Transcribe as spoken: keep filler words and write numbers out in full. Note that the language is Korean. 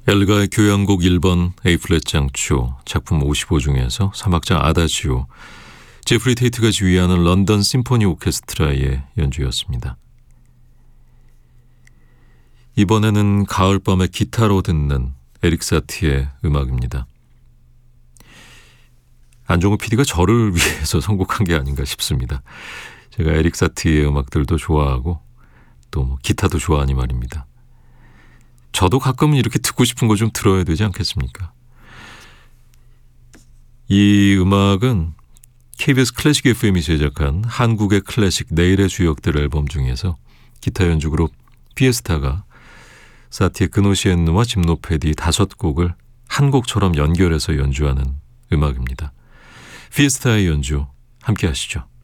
엘가의 교향곡 일 번 A플랫 장조 작품 오십오 중에서 삼 악장 아다지오, 제프리 테이트가 지휘하는 런던 심포니 오케스트라의 연주였습니다. 이번에는 가을밤에 기타로 듣는 에릭 사티의 음악입니다. 안종우 피디가 저를 위해서 선곡한 게 아닌가 싶습니다. 제가 에릭 사티의 음악들도 좋아하고 또 뭐 기타도 좋아하니 말입니다. 저도 가끔은 이렇게 듣고 싶은 거 좀 들어야 되지 않겠습니까? 이 음악은 케이비에스 클래식 에프엠이 제작한 한국의 클래식 내일의 주역들 앨범 중에서 기타 연주 그룹 피에스타가 사티의 그노시엔누와 짐노페디 다섯 곡을 한 곡처럼 연결해서 연주하는 음악입니다. 피에스타의 연주 함께 하시죠.